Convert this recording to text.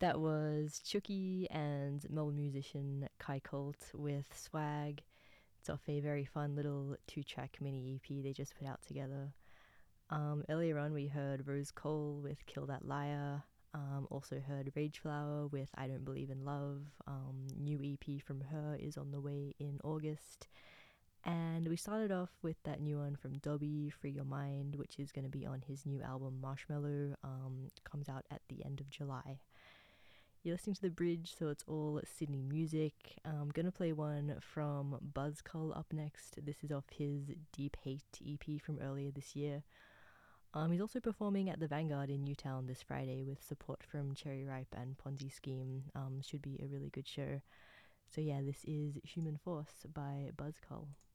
That was Chucky and Melbourne musician Kai Colt with Swag. It's off a very fun little 2-track mini EP they just put out together. Earlier on, we heard Rose Cole with Kill That Liar. Also heard Rage Flower with I Don't Believe in Love. New EP from her is on the way in August. And we started off with that new one from Dobby, Free Your Mind, which is going to be on his new album Marshmallow. Comes out at the end of July. You're listening to The Bridge, so it's all Sydney music. I'm going to play one from Buzzcull up next. This is off his Deep Hate EP from earlier this year. He's also performing at the Vanguard in Newtown this Friday with support from Cherry Ripe and Ponzi Scheme. Should be a really good show. So yeah, this is Human Force by Buzzcull.